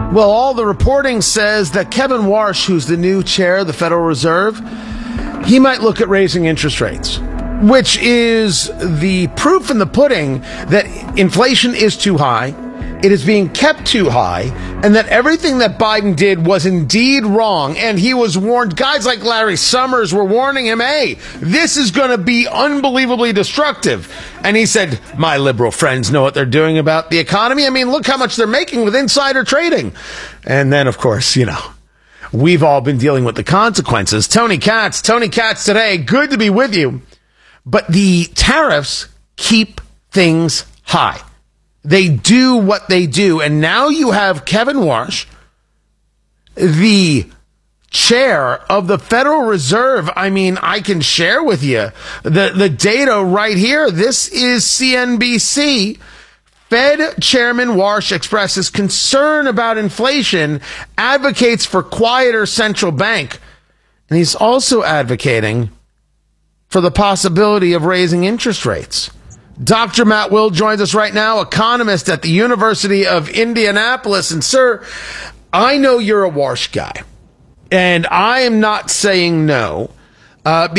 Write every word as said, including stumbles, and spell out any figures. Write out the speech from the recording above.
Well, all the reporting says that Kevin Warsh, who's the new chair of the Federal Reserve, he might look at raising interest rates, which is the proof in the pudding that inflation is too high, it is being kept too high, and that everything that Biden did was indeed wrong. And he was warned. Guys like Larry Summers were warning him, hey, this is going to be unbelievably destructive. And he said, my liberal friends know what they're doing about the economy. I mean, look how much they're making with insider trading. And then, of course, you know, we've all been dealing with the consequences. Tony Katz, Tony Katz today, good to be with you. But the tariffs keep things high. They do what they do. And now you have Kevin Warsh, the chair of the Federal Reserve. I mean, I can share with you the, the data right here. This is C N B C. Fed Chairman Warsh expresses concern about inflation, advocates for quieter central bank. And he's also advocating for the possibility of raising interest rates. Doctor Matt Will joins us right now, economist at the University of Indianapolis. And sir, I know you're a Warsh guy, and I am not saying no, uh,